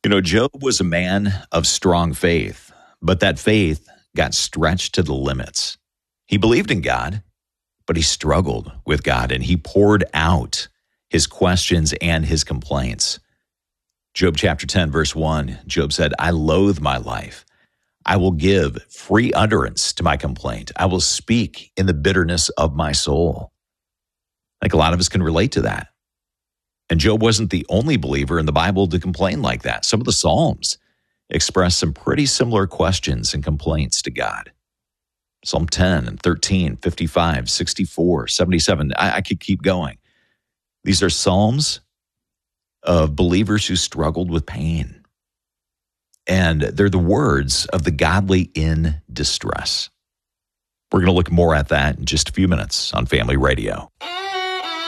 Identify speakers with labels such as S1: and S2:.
S1: Job was a man of strong faith, but that faith got stretched to the limits. He believed in God, but he struggled with God, and he poured out his questions and his complaints. Job chapter 10, verse 1, Job said, I loathe my life. I will give free utterance to my complaint. I will speak in the bitterness of my soul. I think a lot of us can relate to that. And Job wasn't the only believer in the Bible to complain like that. Some of the Psalms express some pretty similar questions and complaints to God. Psalm 10 and 13, 55, 64, 77. I could keep going. These are Psalms of believers who struggled with pain. And they're the words of the godly in distress. We're going to look more at that in just a few minutes on Family Radio.